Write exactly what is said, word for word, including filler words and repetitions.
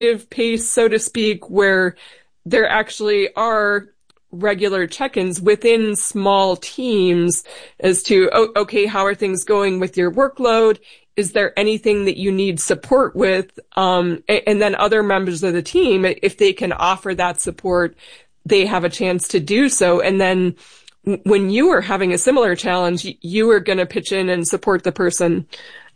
pace, so to speak, where there actually are regular check-ins within small teams as to, oh, okay, how are things going with your workload? Is there anything that you need support with? Um, and then other members of the team, if they can offer that support, they have a chance to do so. And then when you are having a similar challenge, you are going to pitch in and support the person